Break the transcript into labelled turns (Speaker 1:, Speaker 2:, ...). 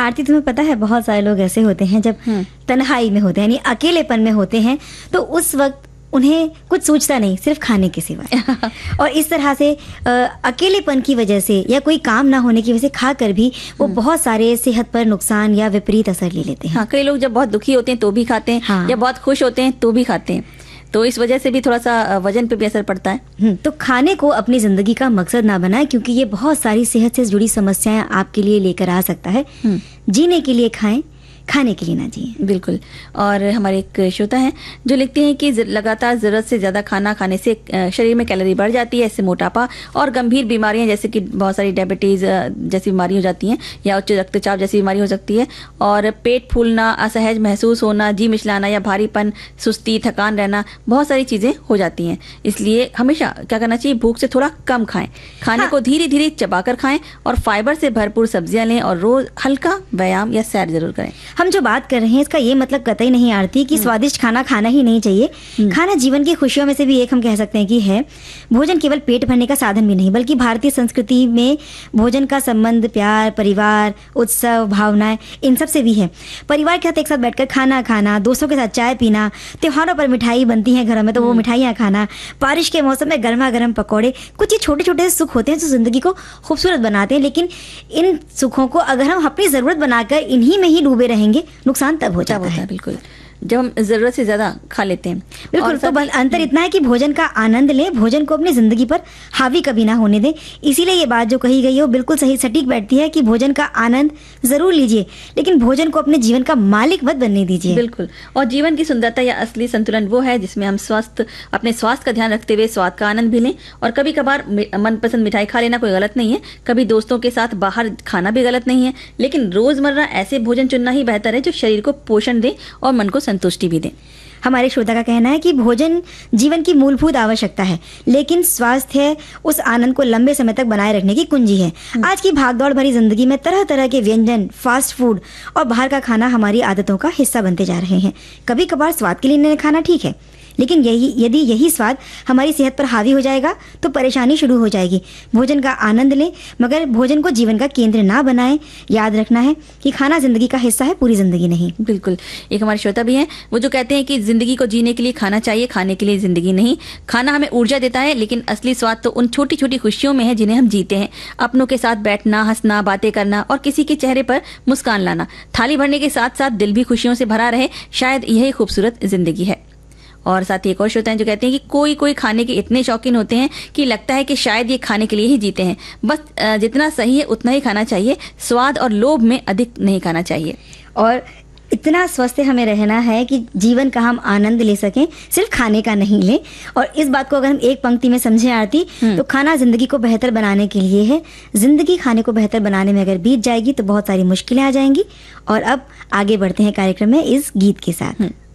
Speaker 1: आरती, तुम्हें पता है बहुत सारे लोग ऐसे होते हैं जब तन्हाई में होते हैं, यानी अकेलेपन में होते हैं, तो उस वक्त उन्हें कुछ सोचता नहीं, सिर्फ खाने के सिवा। और इस तरह से अकेलेपन की वजह से या कोई काम ना होने की वजह से खाकर भी वो बहुत सारे सेहत पर नुकसान या विपरीत असर ले लेते हैं।
Speaker 2: हाँ, कई लोग जब बहुत दुखी होते हैं तो भी खाते हैं,
Speaker 1: हाँ।
Speaker 2: या बहुत खुश होते हैं तो भी खाते हैं, तो इस वजह से भी थोड़ा सा वजन पे भी असर पड़ता है।
Speaker 1: तो खाने को अपनी जिंदगी का मकसद ना बनाए, क्योंकि ये बहुत सारी सेहत से जुड़ी समस्याएं आपके लिए लेकर आ सकता है। जीने के लिए खाएं, खाने के लिए ना जिए।
Speaker 2: बिल्कुल। और हमारे एक श्रोता हैं जो लिखते हैं कि लगातार ज़रूरत से ज़्यादा खाना खाने से शरीर में कैलोरी बढ़ जाती है, इससे मोटापा और गंभीर बीमारियां जैसे कि बहुत सारी डायबिटीज़ जैसी बीमारी हो जाती हैं, या उच्च रक्तचाप जैसी बीमारी हो सकती है, और पेट फूलना, असहज महसूस होना, जी मिचलाना या भारीपन, सुस्ती, थकान रहना, बहुत सारी चीज़ें हो जाती हैं। इसलिए हमेशा क्या करना चाहिए, भूख से थोड़ा कम खाएं, खाने को धीरे धीरे चबाकर खाएं और फाइबर से भरपूर सब्जियां लें और रोज हल्का व्यायाम या सैर जरूर करें।
Speaker 1: हम जो बात कर रहे हैं इसका ये मतलब कतई नहीं आरती कि स्वादिष्ट खाना खाना ही नहीं चाहिए। खाना जीवन की खुशियों में से भी एक हम कह सकते हैं कि है। भोजन केवल पेट भरने का साधन भी नहीं, बल्कि भारतीय संस्कृति में भोजन का संबंध प्यार, परिवार, उत्सव, भावनाएं, इन सब से भी है। परिवार के साथ एक साथ बैठकर खाना खाना, दोस्तों के साथ चाय पीना, त्योहारों पर मिठाई बनती है घरों में तो वो मिठाइयाँ खाना, बारिश के मौसम में गर्मा गर्म पकौड़े, कुछ ये छोटे छोटे सुख होते हैं जो जिंदगी को खूबसूरत बनाते हैं। लेकिन इन सुखों को अगर हम अपनी जरूरत बनाकर इन्हीं में ही डूबे रहेंगे, नुकसान तब हो जाता है।
Speaker 2: बिल्कुल, जब हम जरूरत से ज्यादा खा लेते हैं।
Speaker 1: बिल्कुल। तो अंतर इतना है कि भोजन का आनंद लें, भोजन को अपनी जिंदगी पर हावी कभी ना होने दें। इसीलिए ये बात जो कही गई है वो बिल्कुल सही सटीक बैठती है कि भोजन का आनंद जरूर लीजिए, लेकिन भोजन को अपने जीवन का मालिक मत बनने दीजिए।
Speaker 2: बिल्कुल। और जीवन की सुंदरता या असली संतुलन वो है जिसमें हम अपने स्वास्थ्य का ध्यान रखते हुए स्वाद का आनंद भी लें। और कभी कभार मनपसंद मिठाई खा लेना कोई गलत नहीं है, कभी दोस्तों के साथ बाहर खाना भी गलत नहीं है, लेकिन रोजमर्रा ऐसे भोजन चुनना ही बेहतर है जो शरीर को पोषण दे और मन को संतुष्टि भी दे।
Speaker 1: हमारे श्रोता का कहना है कि भोजन जीवन की मूलभूत आवश्यकता है, लेकिन स्वास्थ्य उस आनंद को लंबे समय तक बनाए रखने की कुंजी है। आज की भागदौड़ भरी जिंदगी में तरह तरह के व्यंजन, फास्ट फूड और बाहर का खाना हमारी आदतों का हिस्सा बनते जा रहे हैं। कभी कभार स्वाद के लिए खाना ठीक है, लेकिन यदि यही स्वाद हमारी सेहत पर हावी हो जाएगा तो परेशानी शुरू हो जाएगी। भोजन का आनंद लें, मगर भोजन को जीवन का केंद्र ना बनाएं। याद रखना है कि खाना जिंदगी का हिस्सा है, पूरी जिंदगी नहीं।
Speaker 2: बिल्कुल। एक हमारे श्रोता भी हैं, वो जो कहते हैं कि जिंदगी को जीने के लिए खाना चाहिए, खाने के लिए जिंदगी नहीं। खाना हमें ऊर्जा देता है, लेकिन असली स्वाद तो उन छोटी छोटी खुशियों में है जिन्हें हम जीते हैं। अपनों के साथ बैठना, हंसना, बातें करना और किसी के चेहरे पर मुस्कान लाना। थाली भरने के साथ साथ दिल भी खुशियों से भरा रहे, शायद यही खूबसूरत जिंदगी है। और साथ ही एक और श्रोता हैं जो कहते हैं कि कोई कोई खाने के इतने शौकीन होते हैं कि लगता है कि शायद ये खाने के लिए ही जीते हैं। बस जितना सही है उतना ही खाना चाहिए, स्वाद और लोभ में अधिक नहीं खाना चाहिए।
Speaker 1: और इतना स्वस्थ हमें रहना है कि जीवन का हम आनंद ले सकें, सिर्फ खाने का नहीं लें। और इस बात को अगर हम एक पंक्ति में समझें आरती, तो खाना जिंदगी को बेहतर बनाने के लिए है। जिंदगी खाने को बेहतर बनाने में अगर बीत जाएगी तो बहुत सारी मुश्किलें आ जाएंगी। और अब आगे बढ़ते हैं कार्यक्रम में इस गीत के साथ।